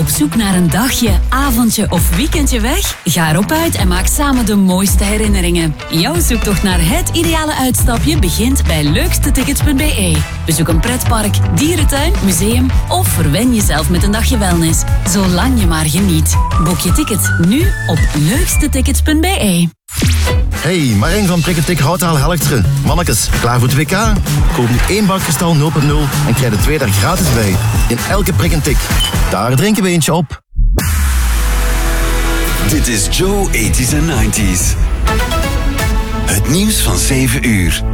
Op zoek naar een dagje, avondje of weekendje weg? Ga erop uit en maak samen de mooiste herinneringen. Jouw zoektocht naar het ideale uitstapje begint bij leukstetickets.be. Bezoek een pretpark, dierentuin, museum of verwen jezelf met een dagje wellness. Zolang je maar geniet. Boek je ticket nu op leukstetickets.be. Hey, Marijn van Prikketik Houtaal Helchteren. Mannekes, klaar voor het WK? Koop nu 1 bak Kristal 0.0 en krijg er 2 daar gratis bij. In elke prik en tik. Daar drinken we eentje op. Dit is Joe 80s en 90s. Het nieuws van 7 uur.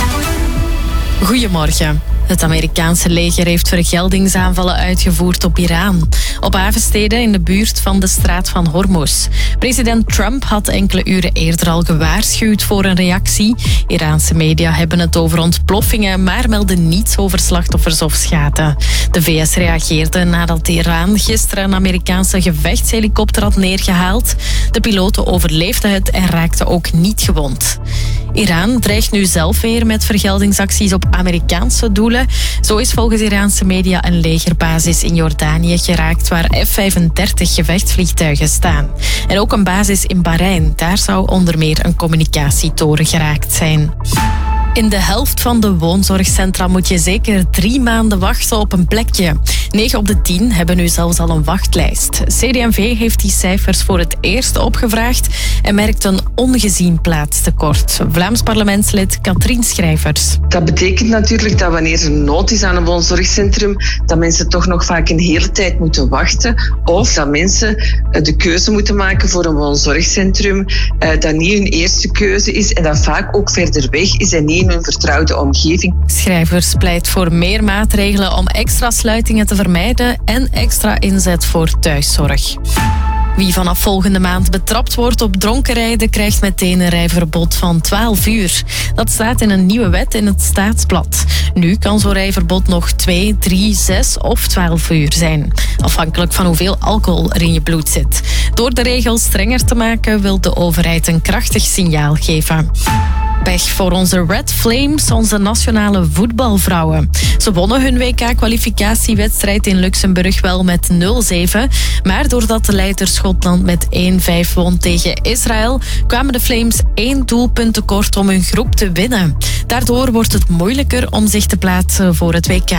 Goedemorgen. Het Amerikaanse leger heeft vergeldingsaanvallen uitgevoerd op Iran. Op havensteden in de buurt van de straat van Hormuz. President Trump had enkele uren eerder al gewaarschuwd voor een reactie. Iraanse media hebben het over ontploffingen, maar melden niets over slachtoffers of schade. De VS reageerde nadat Iran gisteren een Amerikaanse gevechtshelikopter had neergehaald. De piloten overleefden het en raakten ook niet gewond. Iran dreigt nu zelf weer met vergeldingsacties op Amerikaanse doelen. Zo is volgens Iraanse media een legerbasis in Jordanië geraakt waar F-35 gevechtsvliegtuigen staan. En ook een basis in Bahrein. Daar zou onder meer een communicatietoren geraakt zijn. In de helft van de woonzorgcentra moet je zeker 3 maanden wachten op een plekje. 9 op de 10 hebben nu zelfs al een wachtlijst. CD&V heeft die cijfers voor het eerst opgevraagd en merkt een ongezien plaatstekort. Vlaams parlementslid Katrien Schrijvers. Dat betekent natuurlijk dat wanneer er nood is aan een woonzorgcentrum, dat mensen toch nog vaak een hele tijd moeten wachten. Of dat mensen de keuze moeten maken voor een woonzorgcentrum dat niet hun eerste keuze is en dat vaak ook verder weg is en niet in hun vertrouwde omgeving. Schrijvers pleit voor meer maatregelen om extra sluitingen te vermijden en extra inzet voor thuiszorg. Wie vanaf volgende maand betrapt wordt op dronken rijden, krijgt meteen een rijverbod van 12 uur. Dat staat in een nieuwe wet in het Staatsblad. Nu kan zo'n rijverbod nog 2, 3, 6 of 12 uur zijn. Afhankelijk van hoeveel alcohol er in je bloed zit. Door de regels strenger te maken wil de overheid een krachtig signaal geven. Pech voor onze Red Flames, onze nationale voetbalvrouwen. Ze wonnen hun WK-kwalificatiewedstrijd in Luxemburg wel met 0-7. Maar doordat de leider Schotland met 1-5 won tegen Israël, kwamen de Flames 1 doelpunt tekort om hun groep te winnen. Daardoor wordt het moeilijker om zich te plaatsen voor het WK.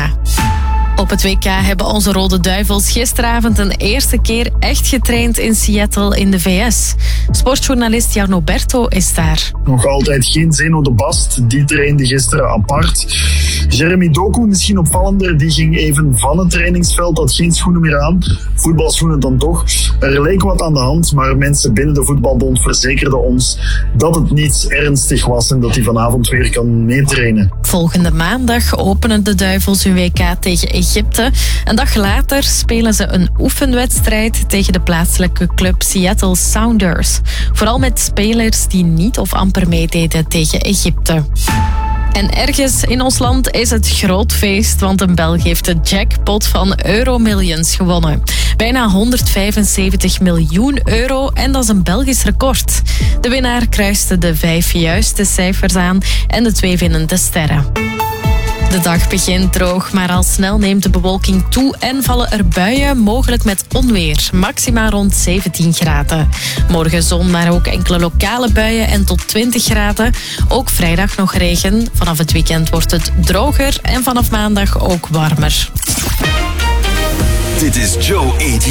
Op het WK hebben onze Rode Duivels gisteravond een eerste keer echt getraind in Seattle in de VS. Sportjournalist Jarno Berto is daar. Nog altijd geen Zeno de Bast, die trainde gisteren apart. Jeremy Doku, misschien opvallender, die ging even van het trainingsveld, had geen schoenen meer aan. Voetbalschoenen dan toch. Er leek wat aan de hand, maar mensen binnen de voetbalbond verzekerden ons dat het niets ernstig was en dat hij vanavond weer kan meetrainen. Volgende maandag openen de Duivels hun WK tegen Egypte. Een dag later spelen ze een oefenwedstrijd tegen de plaatselijke club Seattle Sounders. Vooral met spelers die niet of amper meededen tegen Egypte. En ergens in ons land is het groot feest, want een Belg heeft de jackpot van Euromillions gewonnen. Bijna 175 miljoen euro en dat is een Belgisch record. De winnaar kruiste de 5 juiste cijfers aan en de 2 winnende sterren. De dag begint droog, maar al snel neemt de bewolking toe en vallen er buien, mogelijk met onweer. Maxima rond 17 graden. Morgen zon, maar ook enkele lokale buien en tot 20 graden. Ook vrijdag nog regen. Vanaf het weekend wordt het droger en vanaf maandag ook warmer. Dit is Joe 80s.